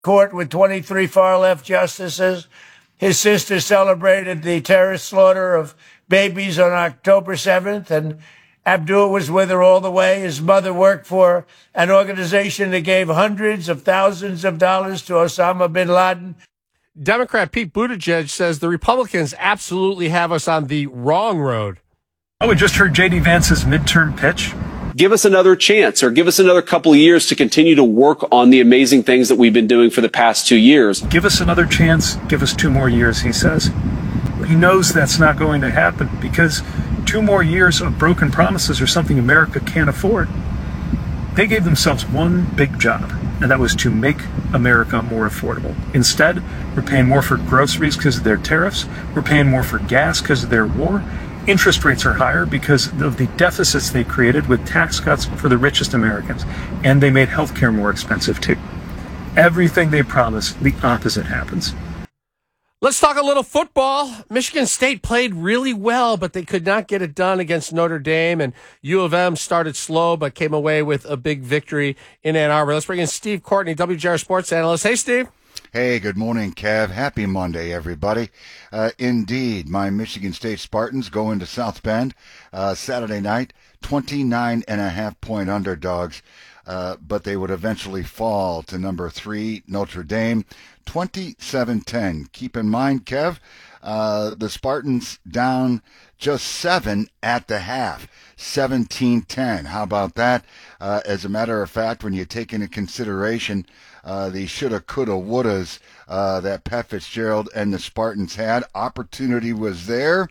court with 23 far-left justices. His sister celebrated the terrorist slaughter of babies on October 7th, and Abdul was with her all the way. His mother worked for an organization that gave hundreds of thousands of dollars to Osama bin Laden. Democrat Pete Buttigieg says the Republicans absolutely have us on the wrong road. Oh, we just heard J.D. Vance's midterm pitch. Give us another chance, or give us another couple of years to continue to work on the amazing things that we've been doing for the past 2 years. Give us another chance. Give us 2 more years, he says. He knows that's not going to happen because 2 more years of broken promises are something America can't afford. They gave themselves one big job, and that was to make America more affordable. Instead, we're paying more for groceries because of their tariffs. We're paying more for gas because of their war. Interest rates are higher because of the deficits they created with tax cuts for the richest Americans. And they made healthcare more expensive, too. Everything they promised, the opposite happens. Let's talk a little football. Michigan State played really well, but they could not get it done against Notre Dame. And U of M started slow, but came away with a big victory in Ann Arbor. Let's bring in Steve Courtney, WJR Sports Analyst. Hey, Steve. Hey, good morning, Kev. Happy Monday, everybody. Indeed, my Michigan State Spartans go into South Bend Saturday night, 29.5-point underdogs, but they would eventually fall to number 3, Notre Dame, 27-10. Keep in mind, Kev, the Spartans down just 7 at the half, 17-10. How about that? As a matter of fact, when you take into consideration the shoulda, coulda, wouldas that Pat Fitzgerald and the Spartans had, opportunity was there.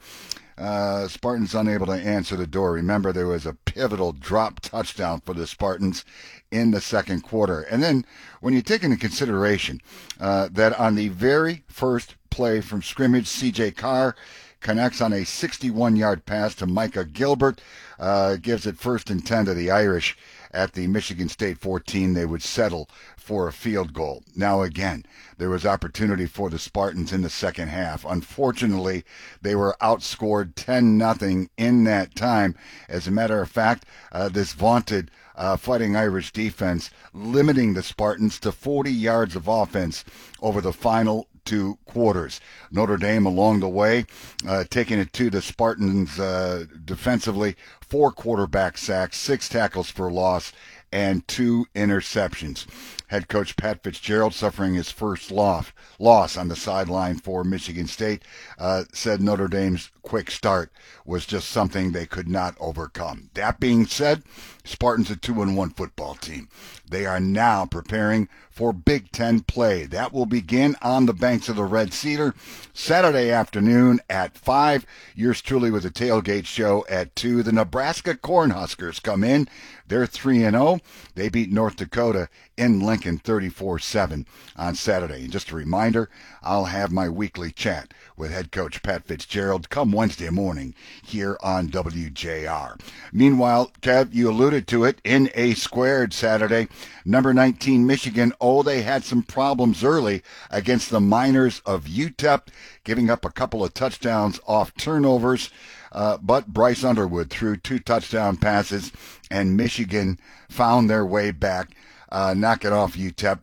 Spartans unable to answer the door. Remember, there was a pivotal drop touchdown for the Spartans in the second quarter. And then when you take into consideration that on the very first play from scrimmage, C.J. Carr connects on a 61-yard pass to Micah Gilbert, gives it 1st and 10 to the Irish at the Michigan State 14. They would settle for a field goal. Now again, there was opportunity for the Spartans in the second half. Unfortunately, they were outscored 10-0 in that time. As a matter of fact, this vaunted Fighting Irish defense limiting the Spartans to 40 yards of offense over the final 2 quarters. Notre Dame along the way, taking it to the Spartans defensively, 4 quarterback sacks, 6 tackles for loss, and 2 interceptions. Head coach Pat Fitzgerald, suffering his first loss on the sideline for Michigan State, said Notre Dame's quick start was just something they could not overcome. That being said, Spartans a 2-1 football team. They are now preparing for Big Ten play. That will begin on the banks of the Red Cedar Saturday afternoon at 5. Yours truly with a tailgate show at 2. The Nebraska Cornhuskers come in. They're 3-0. They beat North Dakota in Lincoln 34-7 on Saturday. And just a reminder, I'll have my weekly chat with head coach Pat Fitzgerald come Wednesday morning here on WJR. Meanwhile, Kev, you alluded to it, in A squared Saturday, number 19 Michigan. Oh, they had some problems early against the Miners of UTEP, giving up a couple of touchdowns off turnovers. But Bryce Underwood threw 2 touchdown passes, and Michigan found their way back, knocking off UTEP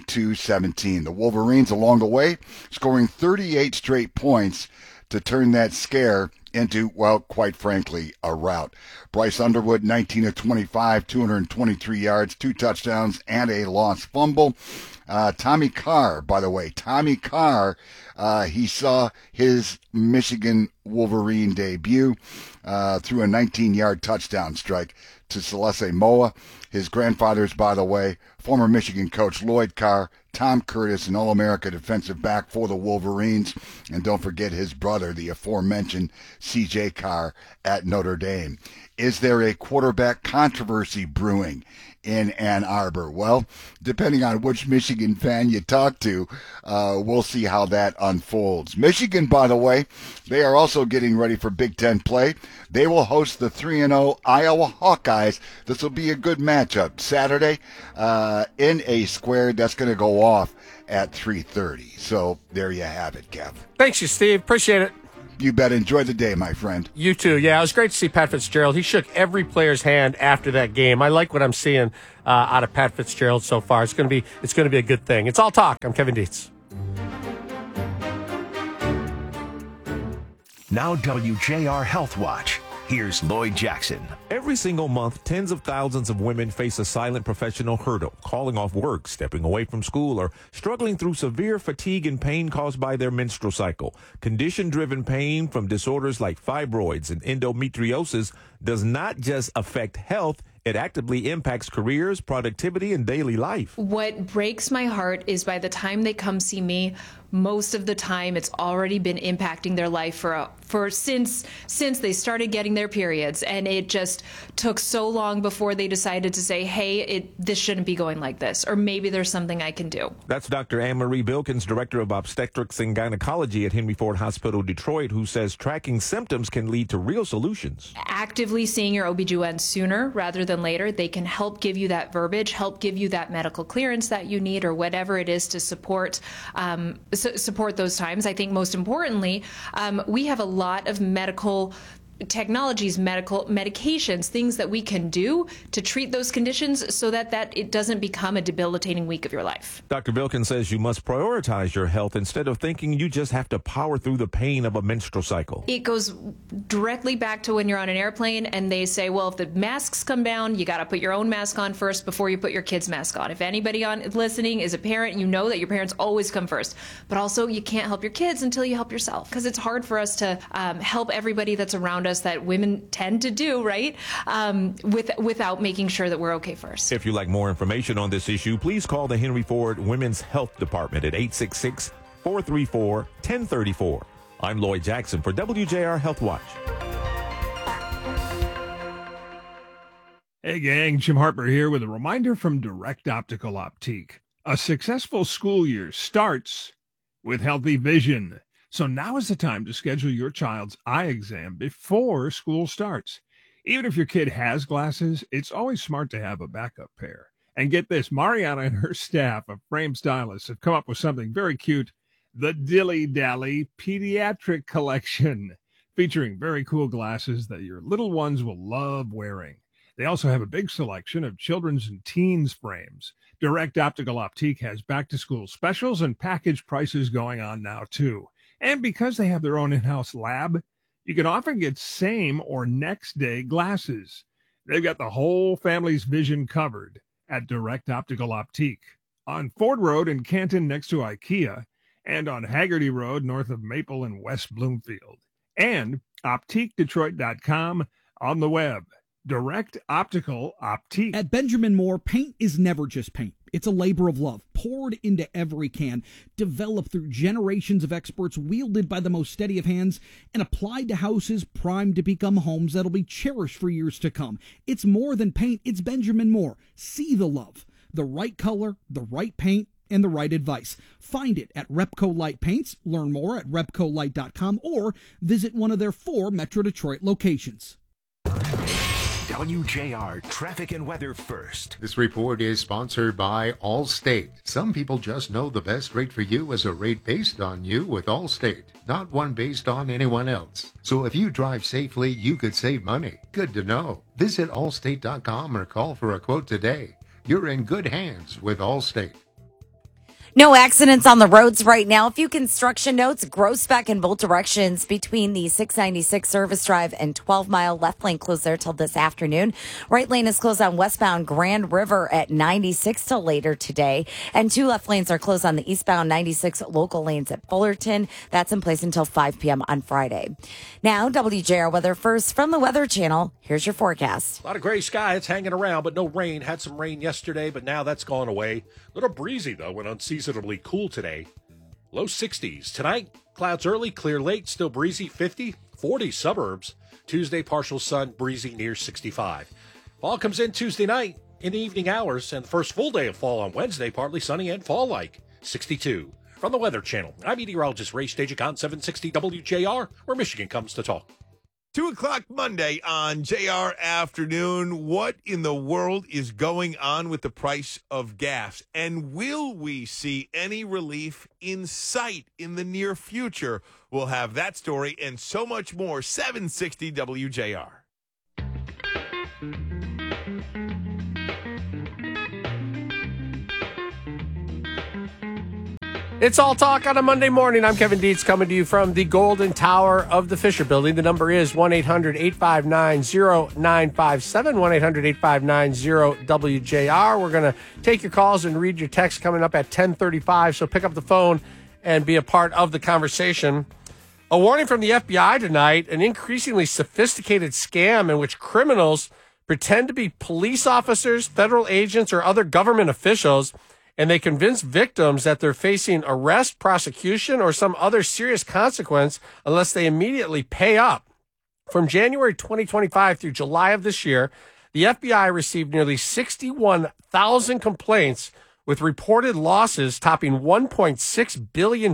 52-17. The Wolverines along the way scoring 38 straight points to turn that scare into, well, quite frankly, a rout. Bryce Underwood, 19 of 25, 223 yards, 2 touchdowns, and a lost fumble. Tommy Carr, by the way, he saw his Michigan Wolverine debut through a 19-yard touchdown strike to Celeste Moa. His grandfather's, by the way, former Michigan coach Lloyd Carr, Tom Curtis, an All-America defensive back for the Wolverines. And don't forget his brother, the aforementioned C.J. Carr at Notre Dame. Is there a quarterback controversy brewing in Ann Arbor? Well, depending on which Michigan fan you talk to, we'll see how that unfolds. Michigan, by the way, they are also getting ready for Big Ten play. They will host the 3-0 Iowa Hawkeyes. This will be a good matchup Saturday in A squared. That's going to go off at 3:30. So there you have it, Kev. Thanks, you, Steve. Appreciate it. You bet. Enjoy the day, my friend. You too. Yeah, it was great to see Pat Fitzgerald. He shook every player's hand after that game. I like what I'm seeing out of Pat Fitzgerald so far. It's going to be a good thing. It's All Talk. I'm Kevin Dietz. Now WJR Health Watch. Here's Lloyd Jackson. Every single month, tens of thousands of women face a silent professional hurdle, calling off work, stepping away from school, or struggling through severe fatigue and pain caused by their menstrual cycle. Condition-driven pain from disorders like fibroids and endometriosis does not just affect health, it actively impacts careers, productivity, and daily life. What breaks my heart is by the time they come see me, most of the time it's already been impacting their life for since they started getting their periods, and it just took so long before they decided to say, hey, this shouldn't be going like this, or maybe there's something I can do. That's Dr. Anne-Marie Bilkins, Director of Obstetrics and Gynecology at Henry Ford Hospital, Detroit, who says tracking symptoms can lead to real solutions. Actively seeing your OB/GYN sooner rather than later, they can help give you that verbiage, help give you that medical clearance that you need, or whatever it is to support those times. I think most importantly, we have a lot of medical technologies, medical medications, things that we can do to treat those conditions so that it doesn't become a debilitating week of your life. Dr. Bilkins says you must prioritize your health instead of thinking you just have to power through the pain of a menstrual cycle. It goes directly back to when you're on an airplane and they say, well, if the masks come down, you got to put your own mask on first before you put your kid's mask on. If anybody listening is a parent, you know that your parents always come first. But also, you can't help your kids until you help yourself, because it's hard for us to help everybody that's around us that women tend to do, right? Without making sure that we're okay first. If you'd like more information on this issue, please call the Henry Ford Women's Health Department at 866-434-1034. I'm Lloyd Jackson for WJR Health Watch. Hey gang, Jim Harper here with a reminder from Direct Optical Optique. A successful school year starts with healthy vision. So now is the time to schedule your child's eye exam before school starts. Even if your kid has glasses, it's always smart to have a backup pair. And get this, Mariana and her staff of Frame Stylists have come up with something very cute, the Dilly Dally Pediatric Collection, featuring very cool glasses that your little ones will love wearing. They also have a big selection of children's and teens frames. Direct Optical Optique has back-to-school specials and package prices going on now, too. And because they have their own in-house lab, you can often get same or next day glasses. They've got the whole family's vision covered at Direct Optical Optique on Ford Road in Canton next to IKEA, and on Haggerty Road north of Maple and West Bloomfield, and OptiqueDetroit.com on the web. Direct Optical Optique. At Benjamin Moore, paint is never just paint. It's a labor of love poured into every can, developed through generations of experts, wielded by the most steady of hands, and applied to houses primed to become homes that'll be cherished for years to come. It's more than paint. It's Benjamin Moore. See the love. The right color, the right paint, and the right advice. Find it at Repco Light Paints. Learn more at RepcoLight.com or visit one of their 4 Metro Detroit locations. WJR Traffic and Weather First. This report is sponsored by Allstate. Some people just know the best rate for you is a rate based on you with Allstate, not one based on anyone else. So if you drive safely, you could save money. Good to know. Visit Allstate.com or call for a quote today. You're in good hands with Allstate. No accidents on the roads right now. A few construction notes. Gross back in both directions between the 696 Service Drive and 12 Mile. Left lane closed there till this afternoon. Right lane is closed on westbound Grand River at 96 till later today. And 2 left lanes are closed on the eastbound 96 local lanes at Fullerton. That's in place until 5 p.m. on Friday. Now, WJR Weather First from the Weather Channel. Here's your forecast. A lot of gray sky. It's hanging around, but no rain. Had some rain yesterday, but now that's gone away. A little breezy, though, and unseasonably cool today. Low 60s. Tonight, clouds early, clear late, still breezy, 50, 40 suburbs. Tuesday, partial sun, breezy near 65. Fall comes in Tuesday night in the evening hours, and the first full day of fall on Wednesday, partly sunny and fall-like, 62. From the Weather Channel, I'm meteorologist Ray Stajic on 760 WJR, where Michigan comes to talk. 2 o'clock Monday on JR Afternoon. What in the world is going on with the price of gas? And will we see any relief in sight in the near future? We'll have that story and so much more. 760 WJR. It's All Talk on a Monday morning. I'm Kevin Dietz coming to you from the Golden Tower of the Fisher Building. The number is 1-800-859-0957, 1-800-859-0WJR. We're going to take your calls and read your texts coming up at 10:35, so pick up the phone and be a part of the conversation. A warning from the FBI tonight, an increasingly sophisticated scam in which criminals pretend to be police officers, federal agents, or other government officials, and they convince victims that they're facing arrest, prosecution, or some other serious consequence unless they immediately pay up. From January 2025 through July of this year, the FBI received nearly 61,000 complaints with reported losses topping $1.6 billion.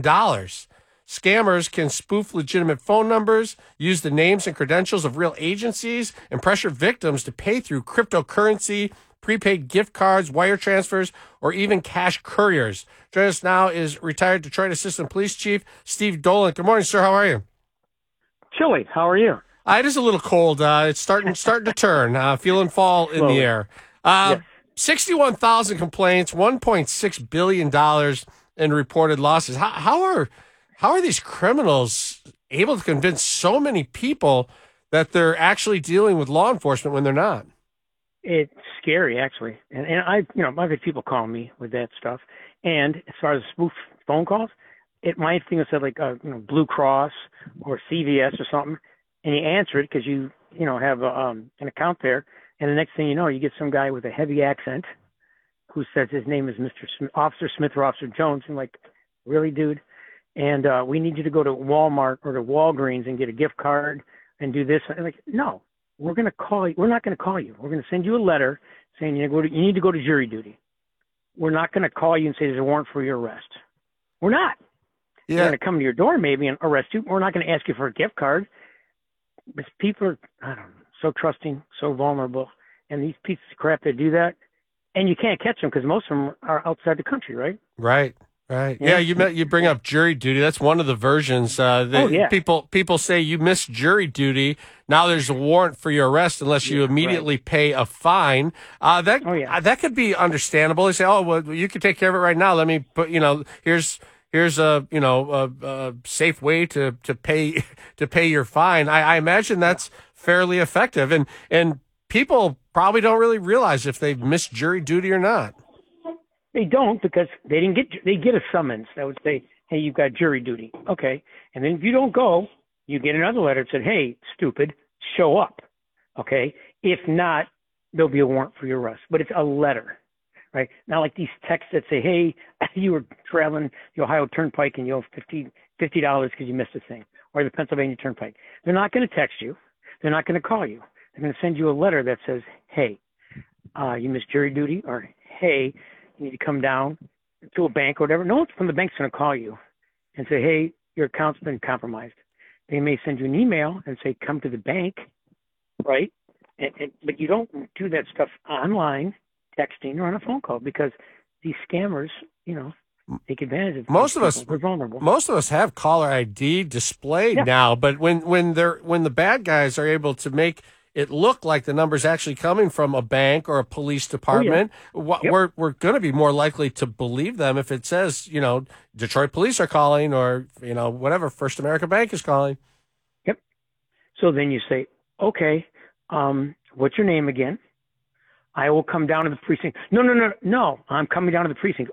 Scammers can spoof legitimate phone numbers, use the names and credentials of real agencies, and pressure victims to pay through cryptocurrency, prepaid gift cards, wire transfers, or even cash couriers. Joining us now is retired Detroit Assistant Police Chief Steve Dolan. Good morning, sir. How are you? Chilly. How are you? It is a little cold. It's starting to turn. Feeling fall in the air. Yes. 61,000 complaints, $1.6 billion in reported losses. How are these criminals able to convince so many people that they're actually dealing with law enforcement when they're not? It's scary, actually. And I've had people call me with that stuff. And as far as spoof phone calls, it might think it said like, Blue Cross or CVS or something. And you answer it because you have an account there. And the next thing you know, you get some guy with a heavy accent who says his name is Officer Smith or Officer Jones. And like, really, dude? And we need you to go to Walmart or to Walgreens and get a gift card and do this. And like, no. We're going to call you. We're not going to call you. We're going to send you a letter saying you need to go to jury duty. We're not going to call you and say there's a warrant for your arrest. We're not. Yeah. We're going to come to your door maybe and arrest you. We're not going to ask you for a gift card. Because people are, so trusting, so vulnerable. And these pieces of crap that do that, and you can't catch them because most of them are outside the country, right? Right. Right. Yeah, you bring up jury duty. That's one of the versions. People say you missed jury duty. Now there's a warrant for your arrest unless you immediately pay a fine. That could be understandable. They say, oh, well, you can take care of it right now. Let me put, here's a safe way to pay your fine. I imagine that's fairly effective, and people probably don't really realize if they've missed jury duty or not. They don't because they get a summons that would say, hey, you've got jury duty. Okay. And then if you don't go, you get another letter that said, hey, stupid, show up. Okay. If not, there'll be a warrant for your arrest. But it's a letter, right? Not like these texts that say, hey, you were traveling the Ohio Turnpike and you owe $50 because you missed a thing, or the Pennsylvania Turnpike. They're not going to text you. They're not going to call you. They're going to send you a letter that says, hey, you missed jury duty, or hey, you need to come down to a bank or whatever. No one from the bank's going to call you and say, hey, your account's been compromised. They may send you an email and say, come to the bank, right? But you don't do that stuff online, texting, or on a phone call because these scammers, take advantage of most of us. We're vulnerable. Most of us have caller ID displayed now, but when the bad guys are able to make it look like the number's actually coming from a bank or a police department, we're going to be more likely to believe them if it says, Detroit police are calling or, whatever, First American Bank is calling. Yep. So then you say, okay, what's your name again? I will come down to the precinct. No, I'm coming down to the precinct.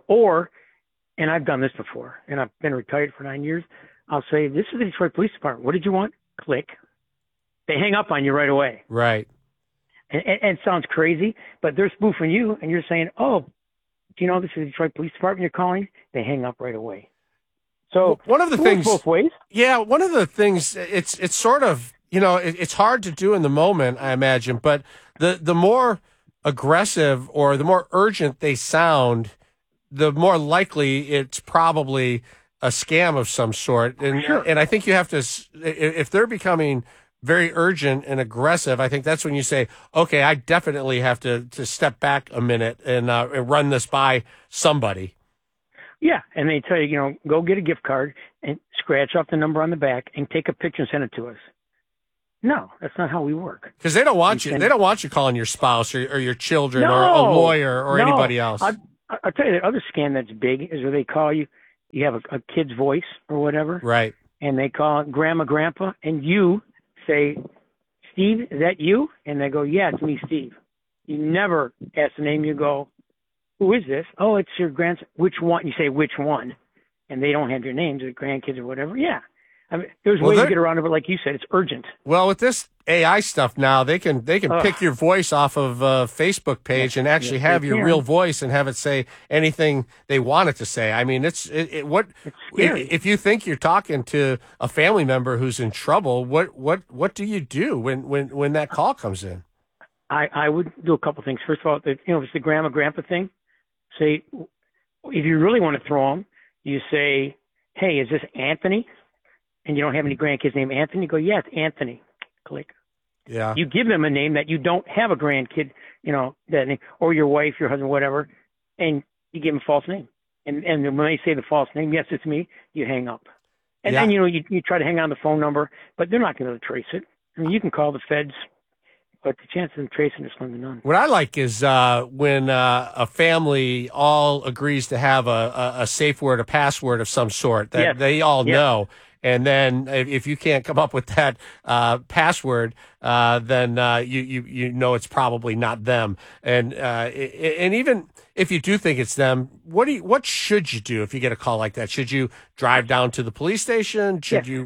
And I've done this before, and I've been retired for 9 years. I'll say, this is the Detroit Police Department. What did you want? Click. They hang up on you right away. Right. And it sounds crazy, but they're spoofing you, and you're saying, oh, do you know this is the Detroit Police Department you're calling? They hang up right away. So one of the things, both ways. Yeah, one of the things, it's sort of, it's hard to do in the moment, I imagine, but the more aggressive or the more urgent they sound, the more likely it's probably a scam of some sort. And, sure. And I think you have to, if they're becoming very urgent and aggressive, I think that's when you say, okay, I definitely have to step back a minute and run this by somebody. Yeah, and they tell you, go get a gift card and scratch off the number on the back and take a picture and send it to us. No, that's not how we work. Because they don't want you. They don't want you calling your spouse or your children or a lawyer or anybody else. I'll tell you the other scam that's big is where they call you. You have a kid's voice or whatever, right? And they call grandma, grandpa, and you say, "Steve, is that you?" And they go, "Yeah, it's me, Steve." You never ask the name. You go, "Who is this?" "Oh, it's your grandson." "Which one?" You say, "Which one?" And they don't have your names, the grandkids or whatever. Yeah. I mean, there's ways to get around it, but like you said, it's urgent. Well, with this AI stuff now, they can pick your voice off of a Facebook page and actually have your real voice and have it say anything they want it to say. I mean, it's scary. If you think you're talking to a family member who's in trouble, what do you do when that call comes in? I would do a couple things. First of all, if it's the grandma grandpa thing, say, if you really want to throw them, you say, "Hey, is this Anthony?" And you don't have any grandkids named Anthony, you go, "Yeah, it's Anthony." Click. Yeah. You give them a name that you don't have a grandkid, that name, or your wife, your husband, whatever, and you give them a false name. And when they say the false name, "Yes, it's me," you hang up. And then, you try to hang on the phone number, but they're not going to trace it. I mean, you can call the feds, but the chance of them tracing is slim to none. What I like is when a family all agrees to have a safe word, a password of some sort that they all know. And then if you can't come up with that password, then you know it's probably not them. And even if you do think it's them, what should you do if you get a call like that? Should you drive down to the police station? Should you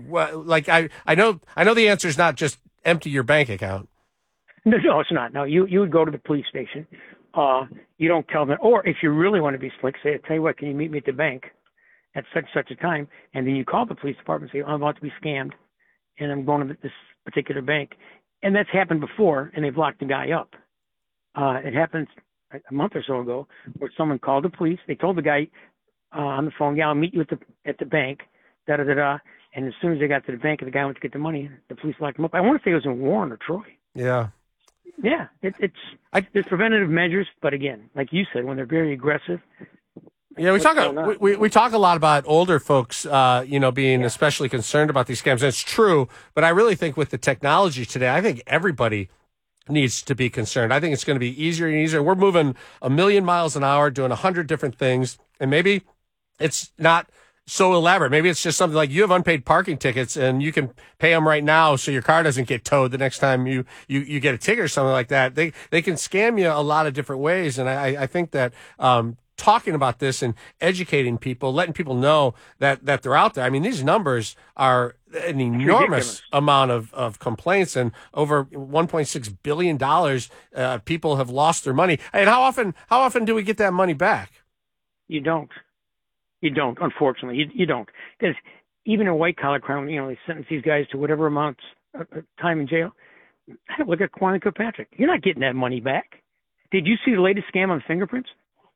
I know the answer is not just empty your bank account. No, it's not. No, you would go to the police station. You don't tell them, or if you really want to be slick, say, "Tell you what, can you meet me at the bank at such a time?" And then you call the police department and say, "I'm about to be scammed, and I'm going to this particular bank." And that's happened before, and they've locked the guy up. It happened a month or so ago where someone called the police. They told the guy on the phone, "Yeah, I'll meet you at the bank, da-da-da-da." And as soon as they got to the bank and the guy went to get the money, the police locked him up. I want to say it was in Warren or Troy. Yeah. Yeah, there's preventative measures, but again, like you said, when they're very aggressive. Yeah, we talk a lot about older folks, being especially concerned about these scams. And it's true, but I really think with the technology today, I think everybody needs to be concerned. I think it's going to be easier and easier. We're moving 1,000,000 miles an hour, doing 100 different things, and maybe it's not so elaborate. Maybe it's just something like you have unpaid parking tickets and you can pay them right now so your car doesn't get towed the next time you get a ticket or something like that. They can scam you a lot of different ways, and I think that talking about this and educating people, letting people know that they're out there. I mean, these numbers are an enormous amount of complaints, and over $1.6 billion people have lost their money. And how often do we get that money back? You don't. Unfortunately, you don't. Because even in white-collar crime, they sentence these guys to whatever amounts of time in jail. Look at Kwame Kilpatrick. You're not getting that money back. Did you see the latest scam on fingerprints?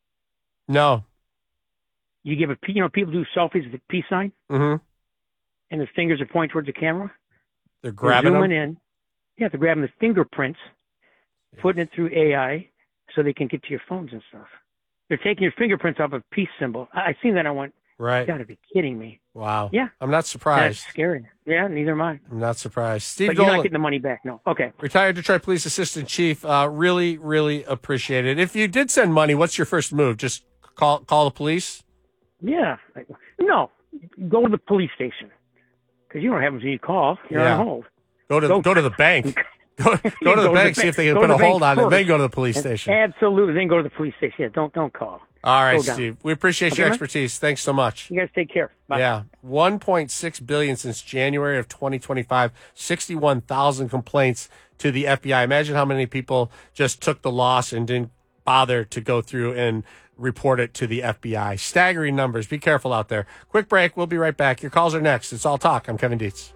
No. You give people do selfies with a peace sign, and the fingers are pointing towards the camera. They're grabbing zooming them? in. Yeah, they're grabbing the fingerprints, putting it through AI so they can get to your phones and stuff. They're taking your fingerprints off a peace symbol. I seen that. I went, right. You got to be kidding me. Wow. Yeah. I'm not surprised. That's scary. Yeah, neither am I. I'm not surprised. Steve But Dolan, you're not getting the money back. No. Okay. Retired Detroit Police Assistant Chief. Really, really appreciate it. If you did send money, what's your first move? Just call the police? Yeah. No. Go to the police station. Because you don't have them until you call. You're on hold. Go to the bank. Go to the bank, see if they can put a hold on it, then go to the police station. Absolutely. Then go to the police station. Yeah, don't call. All right, Steve. We appreciate your expertise. Thanks so much. You guys take care. Bye. Yeah. $1.6 billion since January of 2025, 61,000 complaints to the FBI. Imagine how many people just took the loss and didn't bother to go through and report it to the FBI. Staggering numbers. Be careful out there. Quick break. We'll be right back. Your calls are next. It's All Talk. I'm Kevin Dietz.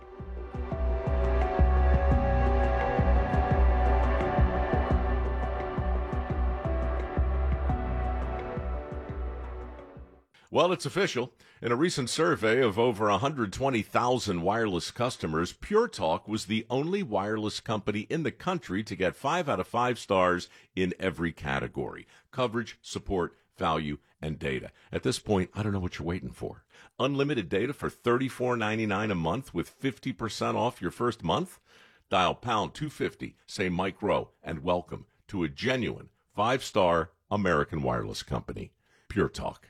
Well, it's official. In a recent survey of over 120,000 wireless customers, Pure Talk was the only wireless company in the country to get 5 out of 5 stars in every category: coverage, support, value, and data. At this point, I don't know what you're waiting for. Unlimited data for $34.99 a month with 50% off your first month? Dial pound 250, say Mike Rowe, and welcome to a genuine 5-star American wireless company. Pure Talk.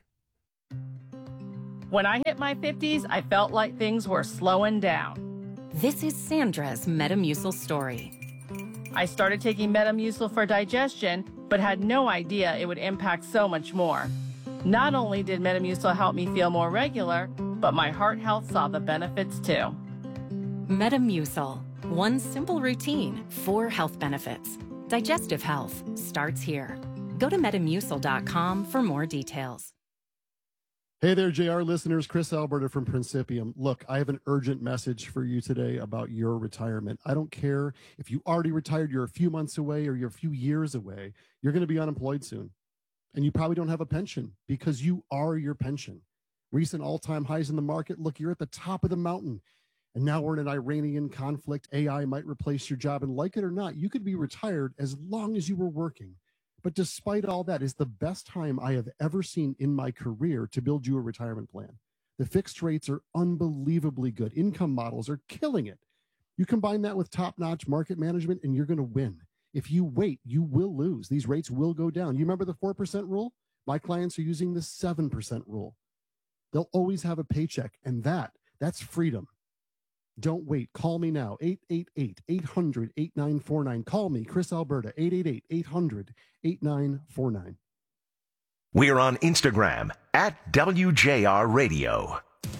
When I hit my 50s, I felt like things were slowing down. This is Sandra's Metamucil story. I started taking Metamucil for digestion, but had no idea it would impact so much more. Not only did Metamucil help me feel more regular, but my heart health saw the benefits too. Metamucil. One simple routine, 4 health benefits. Digestive health starts here. Go to Metamucil.com for more details. Hey there, JR listeners. Chris Alberta from Principium. Look, I have an urgent message for you today about your retirement. I don't care if you already retired, you're a few months away, or you're a few years away. You're going to be unemployed soon. And you probably don't have a pension because you are your pension. Recent all-time highs in the market. Look, you're at the top of the mountain. And now we're in an Iranian conflict. AI might replace your job. And like it or not, you could be retired as long as you were working. But despite all that, it's the best time I have ever seen in my career to build you a retirement plan. The fixed rates are unbelievably good. Income models are killing it. You combine that with top-notch market management, and you're going to win. If you wait, you will lose. These rates will go down. You remember the 4% rule? My clients are using the 7% rule. They'll always have a paycheck, and that's freedom. Don't wait. Call me now, 888-800-8949. Call me, Chris Alberta, 888-800-8949. We're on Instagram at WJR Radio.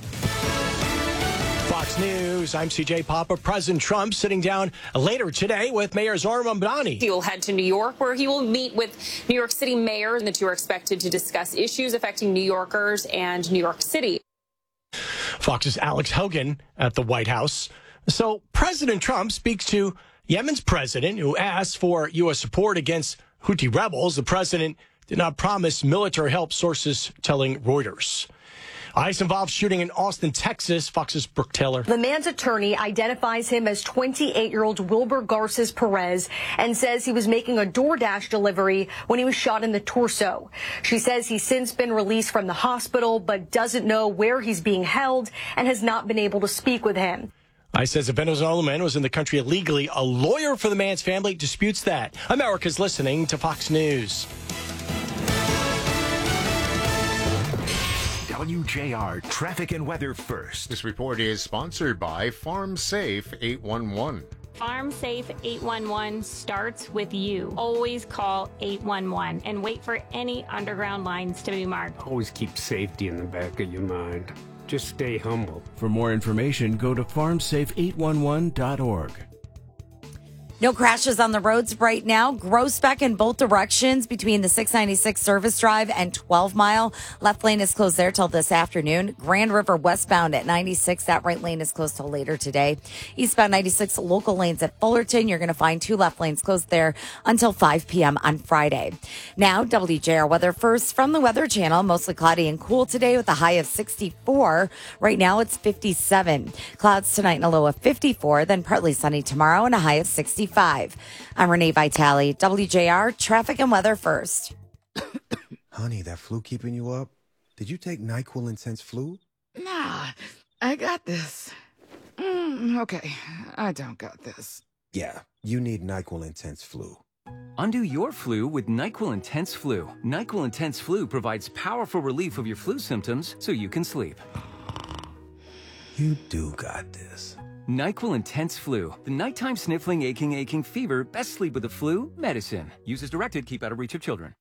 Fox News, I'm CJ Papa. President Trump sitting down later today with Mayor Zohran Mamdani. He will head to New York, where he will meet with New York City mayor, and the two are expected to discuss issues affecting New Yorkers and New York City. Fox's Alex Hogan at the White House. So President Trump speaks to Yemen's president, who asked for U.S. support against Houthi rebels. The president did not promise military help, sources telling Reuters. ICE involved shooting in Austin, Texas. Fox's Brooke Taylor. The man's attorney identifies him as 28-year-old Wilbur Garces Perez and says he was making a DoorDash delivery when he was shot in the torso. She says he's since been released from the hospital but doesn't know where he's being held and has not been able to speak with him. ICE says a Venezuelan man was in the country illegally. A lawyer for the man's family disputes that. America's listening to Fox News. WJR Traffic and Weather First. This report is sponsored by Farm Safe 811. Farm Safe 811 starts with you. Always call 811 and wait for any underground lines to be marked. Always keep safety in the back of your mind. Just stay humble. For more information, go to farmsafe811.org. No crashes on the roads right now. Groesbeck in both directions between the 696 Service Drive and 12 Mile. Left lane is closed there till this afternoon. Grand River westbound at 96. That right lane is closed till later today. Eastbound 96 local lanes at Fullerton. You're going to find 2 left lanes closed there until 5 p.m. on Friday. Now, WJR weather first from the Weather Channel. Mostly cloudy and cool today with a high of 64. Right now it's 57. Clouds tonight and a low of 54. Then partly sunny tomorrow and a high of 65. I'm Renee Vitale, WJR Traffic and Weather First. Honey, that flu keeping you up? Did you take NyQuil Intense Flu? Nah, I got this. Okay, I don't got this. Yeah, you need NyQuil Intense Flu. Undo your flu with NyQuil Intense Flu. NyQuil Intense Flu provides powerful relief of your flu symptoms so you can sleep. You do got this. NyQuil Intense Flu. The nighttime sniffling, aching fever. Best sleep with the flu medicine. Use as directed. Keep out of reach of children.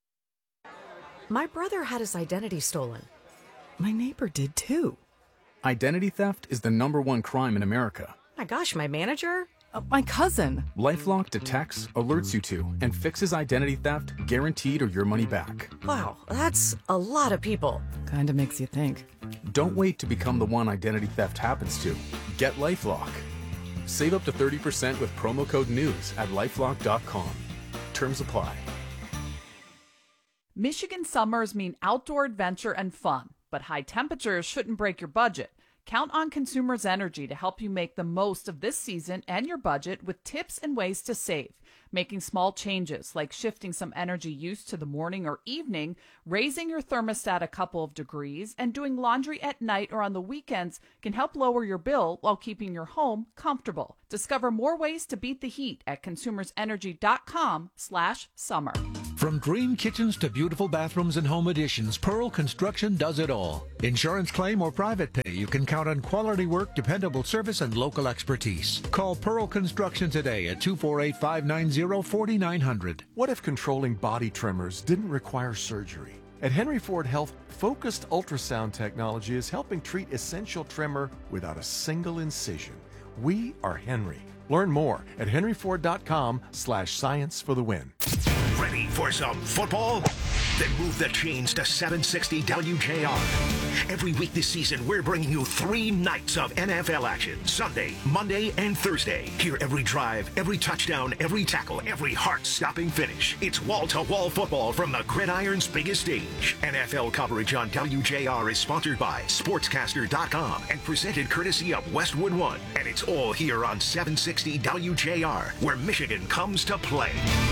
My brother had his identity stolen. My neighbor did too. Identity theft is the #1 crime in America. My gosh, my manager? My cousin. LifeLock detects, alerts you to, and fixes identity theft guaranteed or your money back. Wow, that's a lot of people. Kinda makes you think. Don't wait to become the one identity theft happens to. Get LifeLock. Save up to 30% with promo code NEWS at LifeLock.com. Terms apply. Michigan summers mean outdoor adventure and fun. But high temperatures shouldn't break your budget. Count on Consumers Energy to help you make the most of this season and your budget with tips and ways to save. Making small changes like shifting some energy use to the morning or evening, raising your thermostat a couple of degrees, and doing laundry at night or on the weekends can help lower your bill while keeping your home comfortable. Discover more ways to beat the heat at consumersenergy.com/summer. From dream kitchens to beautiful bathrooms and home additions, Pearl Construction does it all. Insurance claim or private pay, you can count on quality work, dependable service, and local expertise. Call Pearl Construction today at 248-590-4900. What if controlling body tremors didn't require surgery? At Henry Ford Health, focused ultrasound technology is helping treat essential tremor without a single incision. We are Henry. Learn more at henryford.com/science for the win. Ready for some football? Then move the chains to 760 WJR. Every week this season, we're bringing you 3 nights of NFL action. Sunday, Monday, and Thursday. Hear every drive, every touchdown, every tackle, every heart-stopping finish. It's wall-to-wall football from the gridiron's biggest stage. NFL coverage on WJR is sponsored by Sportscaster.com and presented courtesy of Westwood One. And it's all here on 760 WJR, where Michigan comes to play.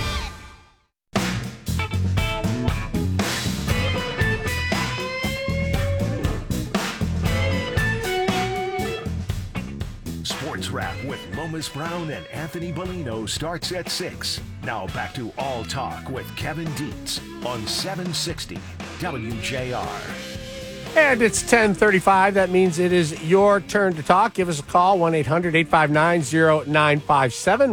Sports Wrap with Lomas Brown and Anthony Bellino starts at 6. Now back to All Talk with Kevin Dietz on 760 WJR. And it's 10:35. That means it is your turn to talk. Give us a call, 1-800-859-0957,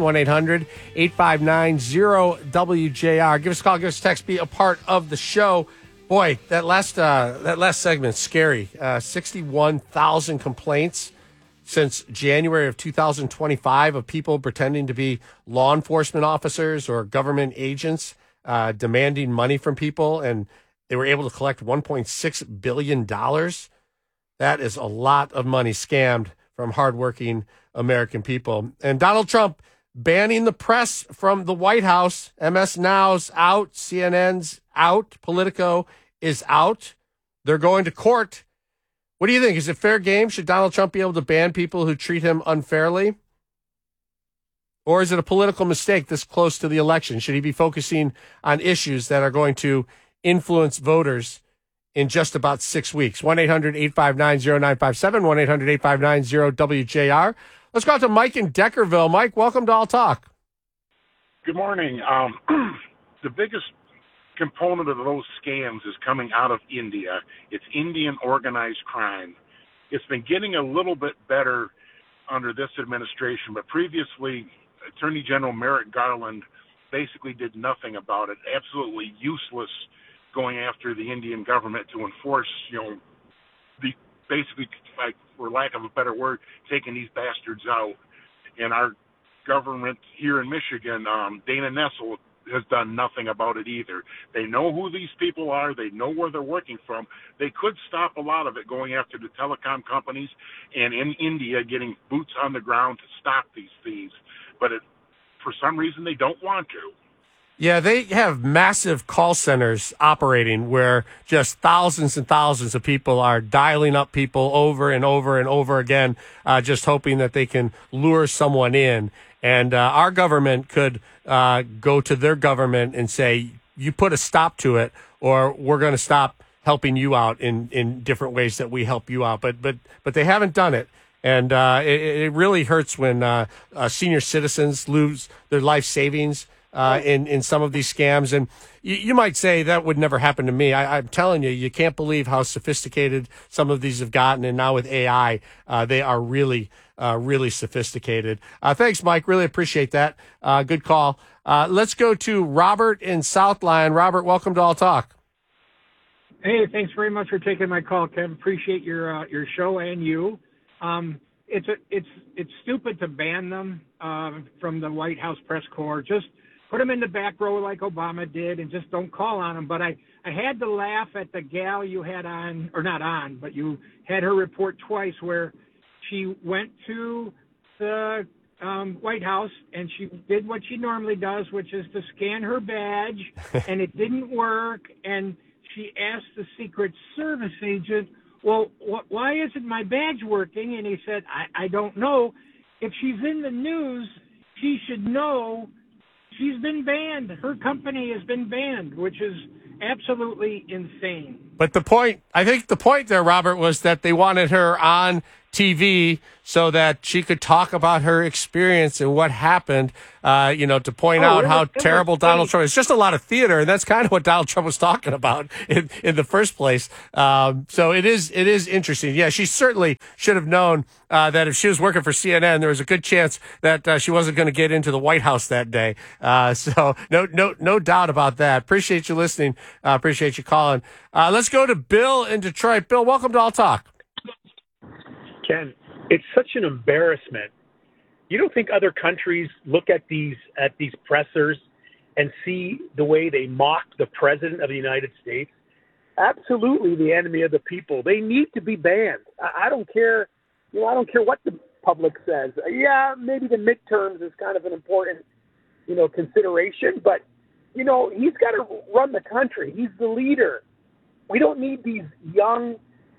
1-800-859-0WJR. Give us a call, give us a text, be a part of the show. Boy, that last segment's scary. 61,000 complaints since January of 2025 of people pretending to be law enforcement officers or government agents demanding money from people, and they were able to collect $1.6 billion. That is a lot of money scammed from hardworking American people. And Donald Trump banning the press from the White House. MS Now's out. CNN's out. Politico is out. They're going to court. What do you think? Is it fair game? Should Donald Trump be able to ban people who treat him unfairly? Or is it a political mistake this close to the election? Should he be focusing on issues that are going to influence voters in just about 6 weeks? 1-800-859-0957, 1-800-859-0WJR. Let's go out to Mike in Deckerville. Mike, welcome to All Talk. Good morning. The biggest component of those scams is coming out of India. It's Indian organized crime. It's been getting a little bit better under this administration, but previously, Attorney General Merrick Garland basically did nothing about it. Absolutely useless going after the Indian government to enforce, basically, like, for lack of a better word, taking these bastards out. And our government here in Michigan, Dana Nessel, has done nothing about it either. They know who these people are. They know where they're working from. They could stop a lot of it going after the telecom companies and in India getting boots on the ground to stop these thieves. But for some reason, they don't want to. Yeah, they have massive call centers operating where just thousands and thousands of people are dialing up people over and over and over again, just hoping that they can lure someone in. And our government could go to their government and say, you put a stop to it, or we're going to stop helping you out in different ways that we help you out. But they haven't done it. And it really hurts when senior citizens lose their life savings in some of these scams. And you might say that would never happen to me. I'm telling you, you can't believe how sophisticated some of these have gotten. And now with AI, they are really sophisticated. Thanks, Mike. Really appreciate that. Good call. Let's go to Robert in South Lyon. Robert, welcome to All Talk. Hey, thanks very much for taking my call, Kev. Appreciate your show and you. It's stupid to ban them from the White House press corps. Just put them in the back row like Obama did, and just don't call on them. But I had to laugh at the gal you had on, or not on, but you had her report twice where she went to the White House and she did what she normally does, which is to scan her badge, and it didn't work. And she asked the Secret Service agent, well, why isn't my badge working? And he said, I don't know. If she's in the news, she should know she's been banned. Her company has been banned, which is absolutely insane. But I think the point there, Robert, was that they wanted her on TV so that she could talk about her experience and what happened, to point out how terrible Donald Trump is. It's just a lot of theater, and that's kind of what Donald Trump was talking about in the first place. So it is interesting. Yeah, she certainly should have known that if she was working for CNN, there was a good chance that she wasn't going to get into the White House that day. So no doubt about that. Appreciate you listening. Appreciate you calling. Let's go to Bill in Detroit. Bill, welcome to All Talk. Ken, it's such an embarrassment. You don't think other countries look at these pressers and see the way they mock the president of the United States? Absolutely the enemy of the people. They need to be banned. I don't care. I don't care what the public says. Yeah, maybe the midterms is kind of an important, consideration, but he's got to run the country. He's the leader. We don't need these young,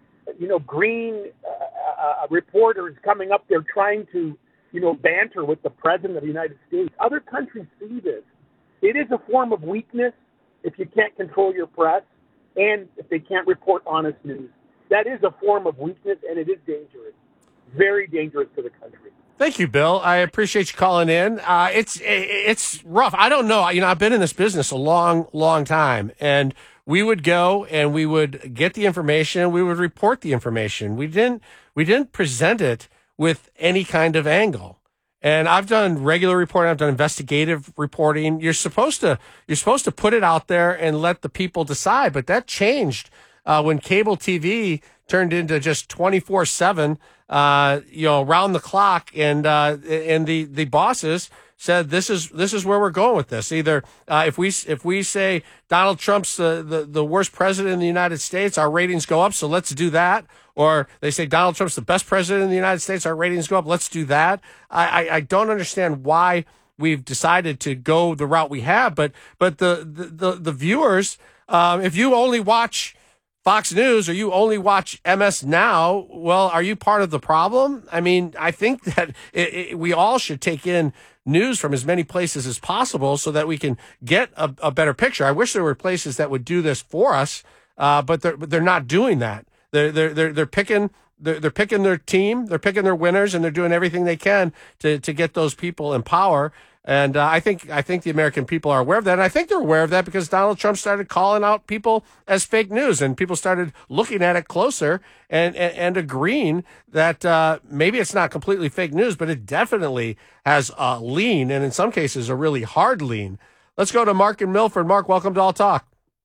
green reporters coming up there trying to, banter with the president of the United States. Other countries see this. It is a form of weakness if you can't control your press and if they can't report honest news. That is a form of weakness, and it is dangerous. Very dangerous to the country. Thank you, Bill. I appreciate you calling in. It's rough. I don't know. I've been in this business a long, long time, and we would go and we would get the information. We would report the information. We didn't present it with any kind of angle. And I've done regular reporting. I've done investigative reporting. You're supposed to put it out there and let the people decide. But that changed when cable TV turned into just 24/7, around the clock. And the bosses said, this is where we're going with this. Either if we say Donald Trump's the worst president in the United States, our ratings go up, so let's do that. Or they say Donald Trump's the best president in the United States, our ratings go up, let's do that. I don't understand why we've decided to go the route we have, but the viewers, if you only watch Fox News or you only watch MS Now, well, are you part of the problem? I mean, I think that we all should take in news from as many places as possible so that we can get a better picture. I wish there were places that would do this for us, but they're not doing that. They're picking their team, they're picking their winners, and they're doing everything they can to get those people in power. And I think the American people are aware of that. And I think they're aware of that because Donald Trump started calling out people as fake news, and people started looking at it closer and agreeing that maybe it's not completely fake news, but it definitely has a lean, and in some cases a really hard lean. Let's go to Mark in Milford. Mark, welcome to All Talk.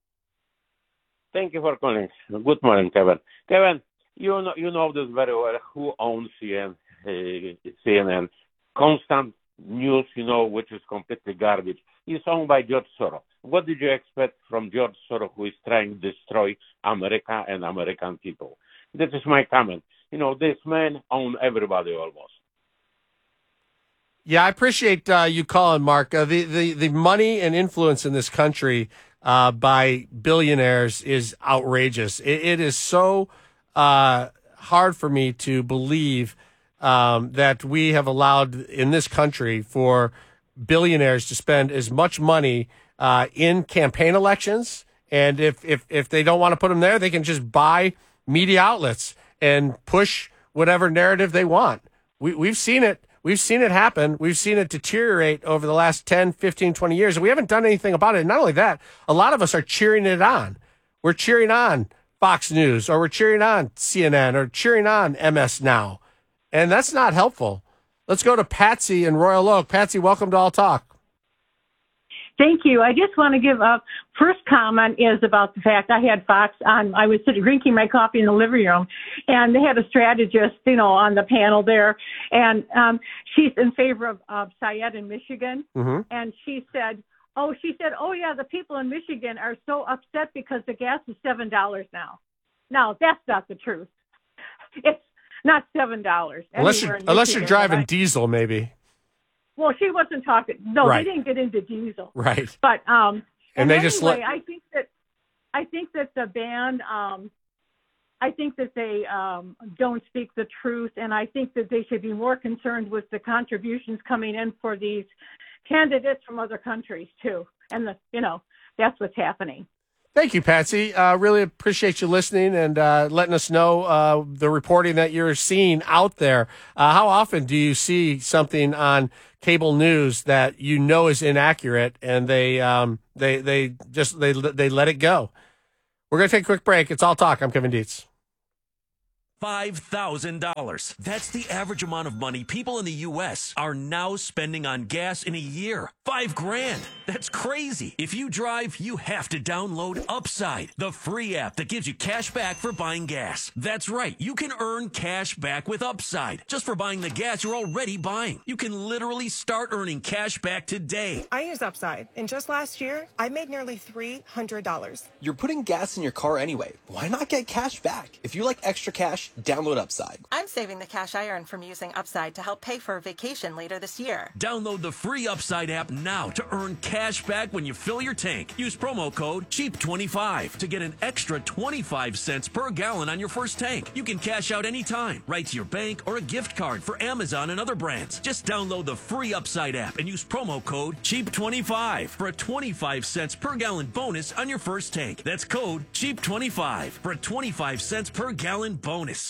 Thank you for calling. Good morning, Kevin. Kevin, you know this very well. Who owns CNN? Constant news, which is completely garbage, is owned by George Soros. What did you expect from George Soros, who is trying to destroy America and American people? That is my comment. This man owns everybody almost. Yeah, I appreciate you calling, Mark. The money and influence in this country by billionaires is outrageous. It is so hard for me to believe that we have allowed in this country for billionaires to spend as much money in campaign elections. And if they don't want to put them there, they can just buy media outlets and push whatever narrative they want. We've seen it. We've seen it happen. We've seen it deteriorate over the last 10, 15, 20 years. And we haven't done anything about it. And not only that, a lot of us are cheering it on. We're cheering on Fox News, or we're cheering on CNN, or cheering on MS Now. And that's not helpful. Let's go to Patsy in Royal Oak. Patsy, welcome to All Talk. Thank you. I just want to give a first comment is about the fact I had Fox on. I was sitting drinking my coffee in the living room, and they had a strategist, on the panel there, and she's in favor of Syed in Michigan, and she said, oh yeah, the people in Michigan are so upset because the gas is $7 now. No, that's not the truth. It's not $7. Unless you're driving diesel, maybe. Well, she wasn't talking. No, right. They didn't get into diesel. Right. But and they anyway, just I think that I think that the band, I think that they don't speak the truth, and I think that they should be more concerned with the contributions coming in for these candidates from other countries too. And that's what's happening. Thank you, Patsy. Really appreciate you listening and letting us know the reporting that you're seeing out there. How often do you see something on cable news that you know is inaccurate and they let it go? We're going to take a quick break. It's All Talk. I'm Kevin Dietz. $5,000. That's the average amount of money people in the U.S. are now spending on gas in a year. $5,000. That's crazy. If you drive, you have to download Upside, the free app that gives you cash back for buying gas. That's right. You can earn cash back with Upside just for buying the gas you're already buying. You can literally start earning cash back today. I use Upside, and just last year, I made nearly $300. You're putting gas in your car anyway. Why not get cash back? If you like extra cash, download Upside. I'm saving the cash I earn from using Upside to help pay for a vacation later this year. Download the free Upside app now to earn cash back when you fill your tank. Use promo code CHEAP25 to get an extra 25 cents per gallon on your first tank. You can cash out anytime, right to your bank or a gift card for Amazon and other brands. Just download the free Upside app and use promo code CHEAP25 for a 25 cents per gallon bonus on your first tank. That's code CHEAP25 for a 25 cents per gallon bonus.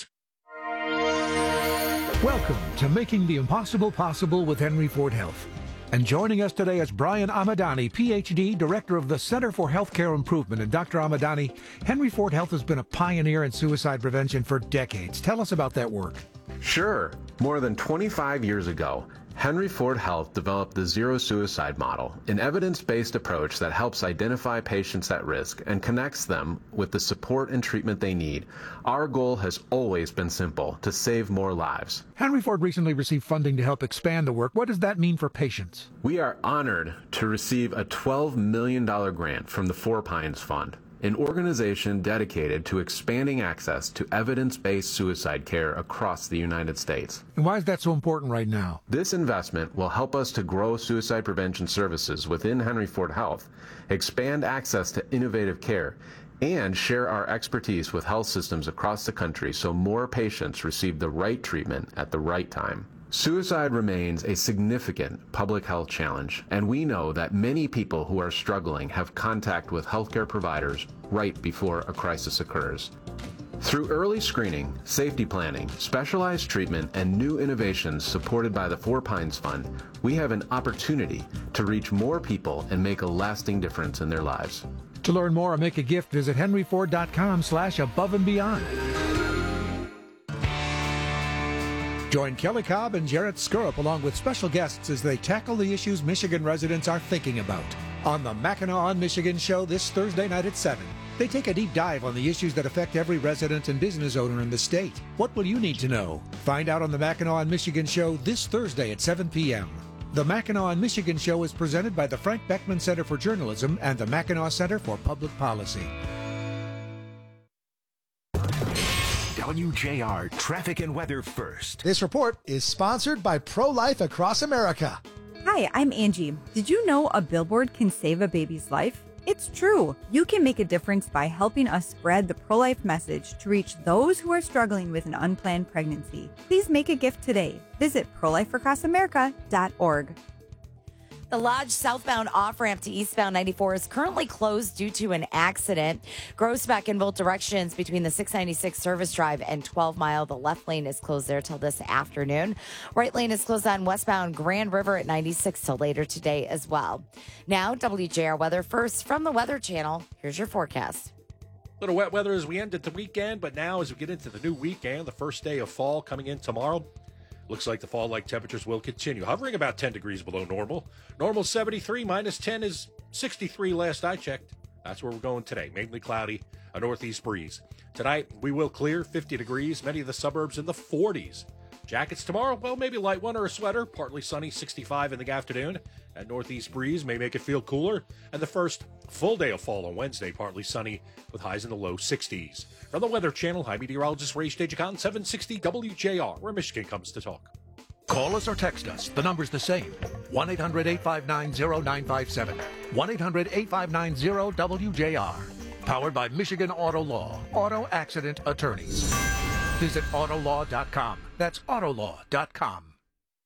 Welcome to Making the Impossible Possible with Henry Ford Health. And joining us today is Brian Amadani, Ph.D., Director of the Center for Healthcare Improvement. And Dr. Amadani, Henry Ford Health has been a pioneer in suicide prevention for decades. Tell us about that work. Sure. More than 25 years ago, Henry Ford Health developed the Zero Suicide Model, an evidence-based approach that helps identify patients at risk and connects them with the support and treatment they need. Our goal has always been simple: to save more lives. Henry Ford recently received funding to help expand the work. What does that mean for patients? We are honored to receive a $12 million grant from the Four Pines Fund, an organization dedicated to expanding access to evidence-based suicide care across the United States. And why is that so important right now? This investment will help us to grow suicide prevention services within Henry Ford Health, expand access to innovative care, and share our expertise with health systems across the country so more patients receive the right treatment at the right time. Suicide remains a significant public health challenge, and we know that many people who are struggling have contact with healthcare providers right before a crisis occurs. Through early screening, safety planning, specialized treatment, and new innovations supported by the Four Pines Fund, we have an opportunity to reach more people and make a lasting difference in their lives. To learn more or make a gift, visit henryford.com/above-and-beyond. Join Kelly Cobb and Jarrett Skurup along with special guests as they tackle the issues Michigan residents are thinking about. On the Mackinac on Michigan show this Thursday night at 7, they take a deep dive on the issues that affect every resident and business owner in the state. What will you need to know? Find out on the Mackinac on Michigan show this Thursday at 7 p.m. The Mackinac on Michigan show is presented by the Frank Beckman Center for Journalism and the Mackinac Center for Public Policy. WJR Traffic and Weather First. This report is sponsored by Pro-Life Across America. Hi, I'm Angie. Did you know a billboard can save a baby's life? It's true. You can make a difference by helping us spread the pro-life message to reach those who are struggling with an unplanned pregnancy. Please make a gift today. Visit prolifeacrossamerica.org. The Lodge southbound off-ramp to eastbound 94 is currently closed due to an accident. Groesbeck in both directions between the 696 Service Drive and 12 Mile. The left lane is closed there till this afternoon. Right lane is closed on westbound Grand River at 96 till later today as well. Now, WJR Weather First from the Weather Channel. Here's your forecast. Little wet weather as we ended the weekend, but now as we get into the new weekend, the first day of fall coming in tomorrow, looks like the fall-like temperatures will continue, hovering about 10 degrees below normal. Normal 73, minus 10 is 63 last I checked. That's where we're going today. Mainly cloudy, a northeast breeze. Tonight, we will clear 50 degrees, many of the suburbs in the 40s. Jackets tomorrow, well, maybe a light one or a sweater. Partly sunny, 65 in the afternoon. That northeast breeze may make it feel cooler. And the first full day of fall on Wednesday, partly sunny with highs in the low 60s. From the Weather Channel, I'm meteorologist Ray Stagicon, 760 WJR, where Michigan comes to talk. Call us or text us. The number's the same. 1-800-859-0957. 1-800-859-0WJR. Powered by Michigan Auto Law, auto accident attorneys. Visit autolaw.com. That's autolaw.com.